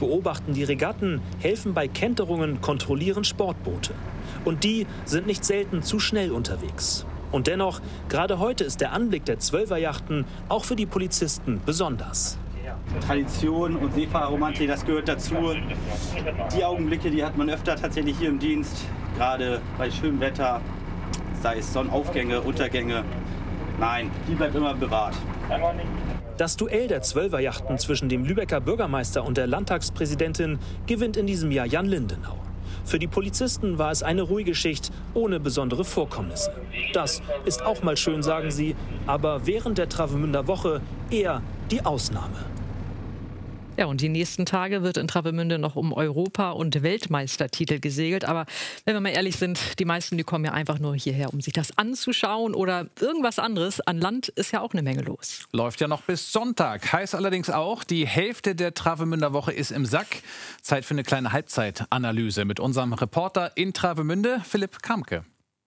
beobachten die Regatten, helfen bei Kenterungen, kontrollieren Sportboote. Und die sind nicht selten zu schnell unterwegs. Und dennoch, gerade heute ist der Anblick der Zwölferjachten auch für die Polizisten besonders. Tradition und Seefahrerromantik, das gehört dazu. Die Augenblicke, die hat man öfter tatsächlich hier im Dienst, gerade bei schönem Wetter, sei es Sonnenaufgänge, Untergänge. Nein, die bleibt immer bewahrt. Das Duell der Zwölferjachten zwischen dem Lübecker Bürgermeister und der Landtagspräsidentin gewinnt in diesem Jahr Jan Lindenau. Für die Polizisten war es eine ruhige Schicht ohne besondere Vorkommnisse. Das ist auch mal schön, sagen sie, aber während der Travemünder Woche eher die Ausnahme. Ja, und die nächsten Tage wird in Travemünde noch um Europa- und Weltmeistertitel gesegelt. Aber wenn wir mal ehrlich sind, die meisten, die kommen ja einfach nur hierher, um sich das anzuschauen oder irgendwas anderes. An Land ist ja auch eine Menge los. Läuft ja noch bis Sonntag. Heißt allerdings auch, die Hälfte der Travemünder Woche ist im Sack. Zeit für eine kleine Halbzeitanalyse mit unserem Reporter in Travemünde, Philipp Kamke.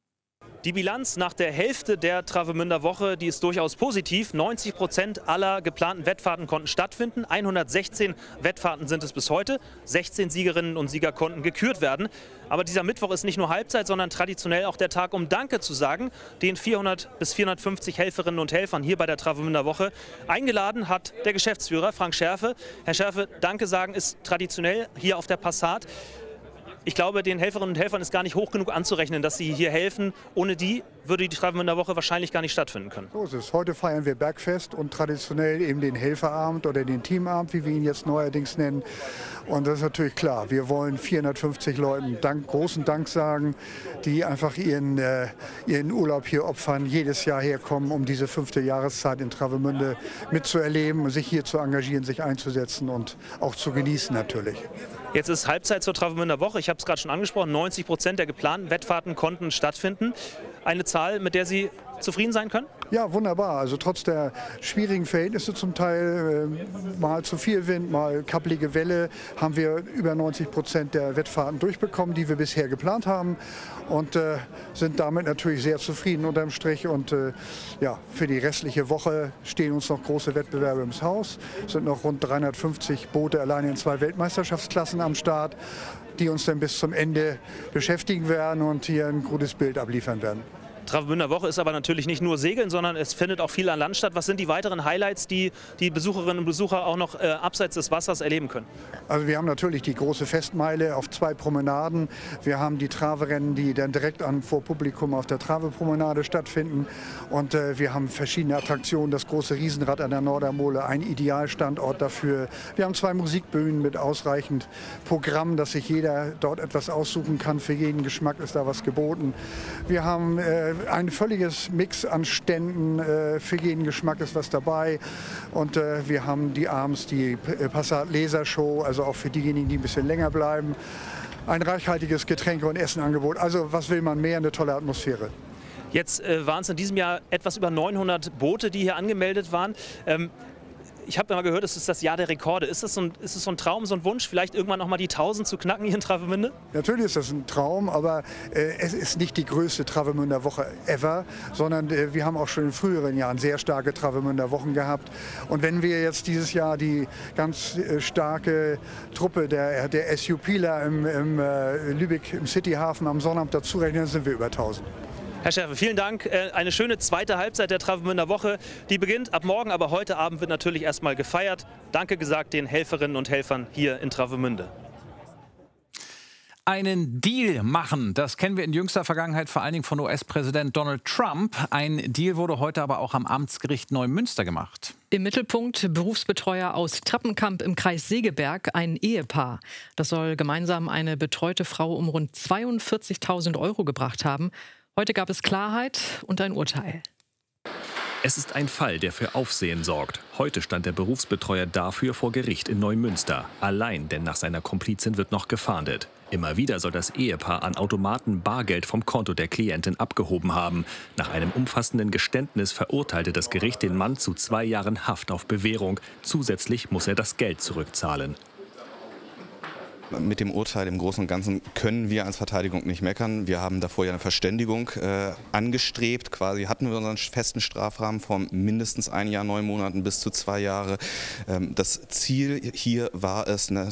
Die Bilanz nach der Hälfte der Travemünder Woche, die ist durchaus positiv. 90% aller geplanten Wettfahrten konnten stattfinden. 116 Wettfahrten sind es bis heute. 16 Siegerinnen und Sieger konnten gekürt werden. Aber dieser Mittwoch ist nicht nur Halbzeit, sondern traditionell auch der Tag, um Danke zu sagen. Den 400 bis 450 Helferinnen und Helfern hier bei der Travemünder Woche. Eingeladen hat der Geschäftsführer Frank Scherfe. Herr Scherfe, Danke sagen ist traditionell hier auf der Passat. Ich glaube, den Helferinnen und Helfern ist gar nicht hoch genug anzurechnen, dass sie hier helfen. Ohne die würde die Travemünder Woche wahrscheinlich gar nicht stattfinden können. So ist es. Heute feiern wir Bergfest und traditionell eben den Helferabend oder den Teamabend, wie wir ihn jetzt neuerdings nennen. Und das ist natürlich klar. Wir wollen 450 Leuten großen Dank sagen, die einfach ihren Urlaub hier opfern, jedes Jahr herkommen, um diese 5. Jahreszeit in Travemünde mitzuerleben und sich hier zu engagieren, sich einzusetzen und auch zu genießen natürlich. Jetzt ist Halbzeit zur Travemünder Woche. Ich habe es gerade schon angesprochen, 90% der geplanten Wettfahrten konnten stattfinden. Eine Zahl, mit der Sie zufrieden sein können? Ja, wunderbar. Also trotz der schwierigen Verhältnisse zum Teil, mal zu viel Wind, mal kappelige Welle, haben wir über 90% der Wettfahrten durchbekommen, die wir bisher geplant haben. Und sind damit natürlich sehr zufrieden unterm Strich. Und ja, für die restliche Woche stehen uns noch große Wettbewerbe ins Haus. Es sind noch rund 350 Boote allein in 2 Weltmeisterschaftsklassen am Start, die uns dann bis zum Ende beschäftigen werden und hier ein gutes Bild abliefern werden. Travemünder Woche ist aber natürlich nicht nur Segeln, sondern es findet auch viel an Land statt. Was sind die weiteren Highlights, die die Besucherinnen und Besucher auch noch abseits des Wassers erleben können? Also wir haben natürlich die große Festmeile auf 2 Promenaden. Wir haben die Traverennen, die dann direkt vor Publikum auf der Travepromenade stattfinden. Und wir haben verschiedene Attraktionen. Das große Riesenrad an der Nordermole, ein Idealstandort dafür. Wir haben 2 Musikbühnen mit ausreichend Programm, dass sich jeder dort etwas aussuchen kann. Für jeden Geschmack ist da was geboten. Wir haben ein völliges Mix an Ständen, für jeden Geschmack ist was dabei. Und wir haben abends die Passat Lasershow, also auch für diejenigen, die ein bisschen länger bleiben. Ein reichhaltiges Getränke- und Essenangebot. Also was will man mehr, eine tolle Atmosphäre. Jetzt waren es in diesem Jahr etwas über 900 Boote, die hier angemeldet waren. Ich habe mal gehört, es ist das Jahr der Rekorde. Ist es so ein Traum, so ein Wunsch, vielleicht irgendwann noch mal die 1000 zu knacken hier in Travemünde? Natürlich ist das ein Traum, aber es ist nicht die größte Travemünder Woche ever, sondern wir haben auch schon in früheren Jahren sehr starke Travemünder Wochen gehabt. Und wenn wir jetzt dieses Jahr die ganz starke Truppe der SUPler im Lübeck im Cityhafen am Sonnabend dazu rechnen, sind wir über 1000. Herr Scherfe, vielen Dank. Eine schöne zweite Halbzeit der Travemünder Woche. Die beginnt ab morgen, aber heute Abend wird natürlich erstmal gefeiert. Danke gesagt den Helferinnen und Helfern hier in Travemünde. Einen Deal machen, das kennen wir in jüngster Vergangenheit vor allen Dingen von US-Präsident Donald Trump. Ein Deal wurde heute aber auch am Amtsgericht Neumünster gemacht. Im Mittelpunkt Berufsbetreuer aus Trappenkamp im Kreis Segeberg, ein Ehepaar. Das soll gemeinsam eine betreute Frau um rund 42.000 € gebracht haben. Heute gab es Klarheit und ein Urteil. Es ist ein Fall, der für Aufsehen sorgt. Heute stand der Berufsbetreuer dafür vor Gericht in Neumünster. Allein, denn nach seiner Komplizin wird noch gefahndet. Immer wieder soll das Ehepaar an Automaten Bargeld vom Konto der Klientin abgehoben haben. Nach einem umfassenden Geständnis verurteilte das Gericht den Mann zu 2 Jahren Haft auf Bewährung. Zusätzlich muss er das Geld zurückzahlen. Mit dem Urteil im Großen und Ganzen können wir als Verteidigung nicht meckern. Wir haben davor ja eine Verständigung angestrebt. Quasi hatten wir unseren festen Strafrahmen von mindestens 1 Jahr, 9 Monaten bis zu 2 Jahre. Das Ziel hier war es, eine